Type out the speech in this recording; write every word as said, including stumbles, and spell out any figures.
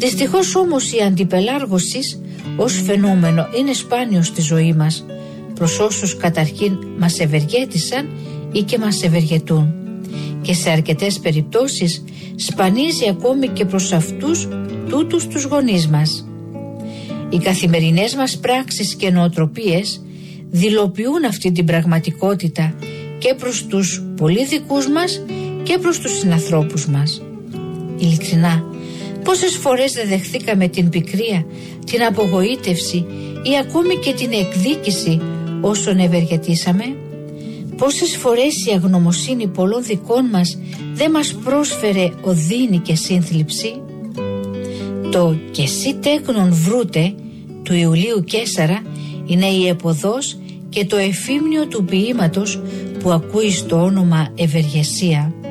Δυστυχώς όμως η αντιπελάργωση ως φαινόμενο είναι σπάνιο στη ζωή μας, προς όσους καταρχήν μας ευεργέτησαν ή και μας ευεργετούν, και σε αρκετές περιπτώσεις σπανίζει ακόμη και προς αυτούς τούτους τους γονείς μας. Οι καθημερινές μας πράξεις και νοοτροπίες δηλοποιούν αυτή την πραγματικότητα και προς τους πολύ δικούς μας και προς τους συνανθρώπους μας. Ειλικρινά, πόσες φορές δεν δεχθήκαμε την πικρία, την απογοήτευση ή ακόμη και την εκδίκηση όσων ευεργετήσαμε? Πόσες φορές η αγνωμοσύνη πολλών δικών μας δεν μας πρόσφερε οδύνη και σύνθλιψη? Το «και εσύ τέκνον βρούτε» του Ιουλίου Καίσαρα είναι η επωδός και το εφήμνιο του ποίηματος που ακούει στο όνομα ευεργεσία.